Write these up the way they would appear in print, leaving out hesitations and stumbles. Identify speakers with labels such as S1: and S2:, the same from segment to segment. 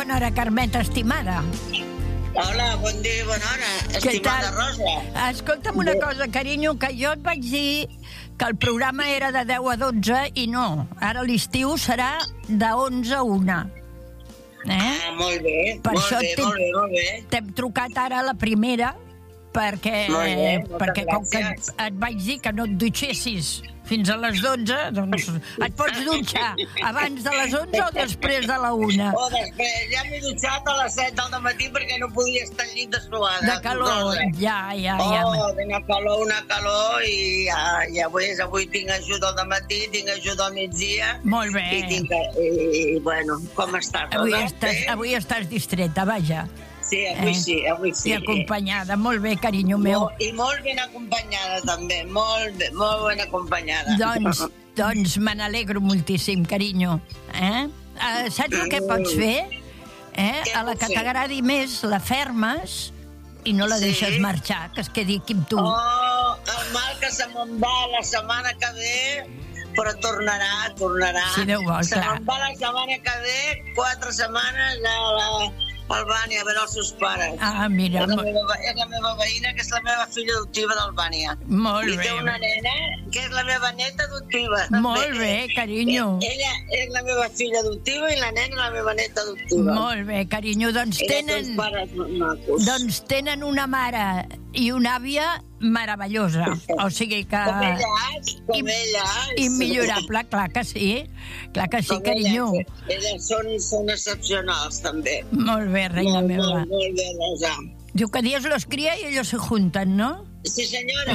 S1: bona hora, Carmeta, estimada.
S2: Hola, bon dia i bona hora, estimada Rosa.
S1: Escolta'm una cosa, carinyo, que jo et vaig dir que el programa era de 10 a 12 i no. Ara l'estiu serà de 11 a 1.
S2: Ah, molt bé, molt bé.
S1: T'hem trucat ara a la primera perquè com que et vaig dir que no et dutxessis fins a les 12, doncs et pots dutxar abans de les 11 o després de la 1.
S2: O després, ja m'he dutxat a les 7 del matí perquè no podia estar al llit desnuada.
S1: De calor, ja.
S2: Una calor i ja avui tinc ajuda al matí, tinc ajuda al migdia.
S1: Molt bé.
S2: I bueno, com estàs?
S1: Avui estàs distreta, vaja.
S2: Sí, avui sí.
S1: I acompanyada, molt bé, carinyo meu.
S2: I molt ben acompanyada, també, molt ben acompanyada.
S1: Doncs me n'alegro moltíssim, carinyo. Saps el que pots fer? A la que t'agradi més la fermes i no la deixes marxar, que es quedi aquí amb tu.
S2: Oh, el mal que se me'n va la setmana que ve, però tornarà.
S1: Si Déu vol,
S2: se me'n va la setmana que ve, 4 setmanes a Albània, a veure els seus pares.
S1: Ah, mira.
S2: És la meva veïna, que és la meva filla adoptiva d'Albània.
S1: Molt bé.
S2: I té una nena, que és la meva neta adoptiva.
S1: Molt bé, carinyo.
S2: Ella és la meva filla adoptiva i la nena la meva neta adoptiva.
S1: Molt bé, carinyo. Doncs tenen una mare i una àvia meravellosa. O sigui que...
S2: Com elles.
S1: Immillorable, clar que sí, carinyo.
S2: Elles són excepcionals, també.
S1: Molt bé, reina meva.
S2: Molt bé, Rosa.
S1: Diu que Dios los cría y ellos se juntan, ¿no?
S2: Sí, senyora.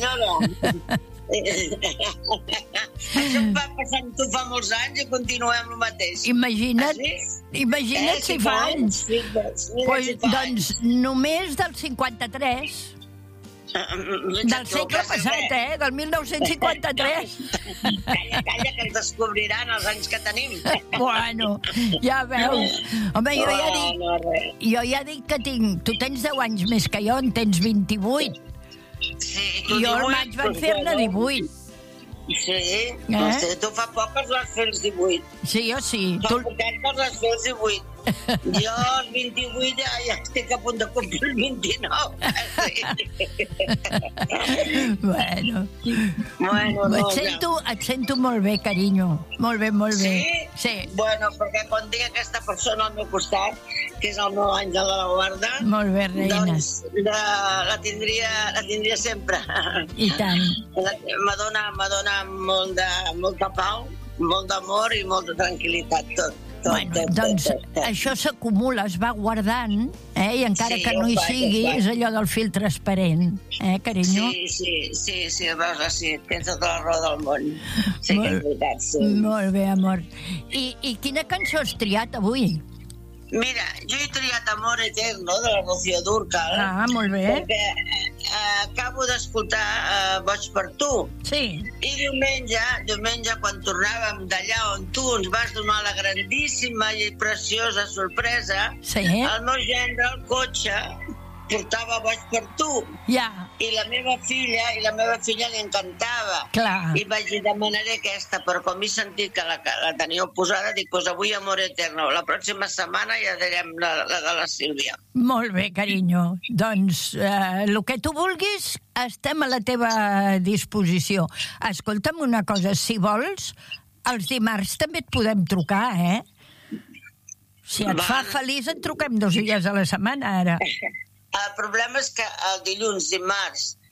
S2: Això em va passant tu fa molts anys i continuem el mateix.
S1: Imagina't si fa anys. Doncs només del 53... Del segle passat, del 1953.
S2: Calla, que ens descobriran els anys que tenim.
S1: Bueno, ja veus. Home, jo ja dic que tinc... Tu tens 10 anys més que jo, en tens 28.
S2: Sí,
S1: i jo al maig vaig fer-ne 18.
S2: Sí, tu fa poc es vas fer els 18.
S1: Sí, jo sí.
S2: Fa poquet que es vas fer els 18. Jo als 28 ja estic a punt de complir el 29.
S1: Bueno, et sento molt bé, carinyo. Molt bé.
S2: Sí? Bueno, perquè quan tinc aquesta persona al meu costat, que és el meu àngel de la guarda,
S1: molt bé, reina.
S2: Doncs la tindria sempre.
S1: I tant.
S2: M'adona molta pau, molt d'amor i molta tranquil·litat, tot.
S1: Doncs això s'acumula, es va guardant, i encara que no hi sigui, és allò del fil transparent, carinyo?
S2: Sí, Rosa, sí, tens tota la raó del món. Sí, que és veritat, sí.
S1: Molt bé, amor. I quina cançó has triat avui?
S2: Mira, jo he triat Amor Eterno, de la Rocío Dúrcal.
S1: Ah, molt bé.
S2: Perquè acabo d'escoltar Boig per tu.
S1: Sí.
S2: I diumenge, quan tornàvem d'allà on tu ens vas donar la grandíssima i preciosa sorpresa, el meu gendre, al cotxe, portava Boig per tu.
S1: Ja.
S2: I la meva filla li encantava.
S1: Clar.
S2: I vaig dir, demanaré aquesta, però com he sentit que la teníeu posada, dic, doncs avui Amor Eterno. La pròxima setmana ja direm la de la Sílvia.
S1: Molt bé, carinyo. Doncs el que tu vulguis, estem a la teva disposició. Escolta'm una cosa, si vols, els dimarts també et podem trucar, Si et fa feliç, et truquem 2 dies a la setmana, ara.
S2: El problema és que el dilluns, dimarts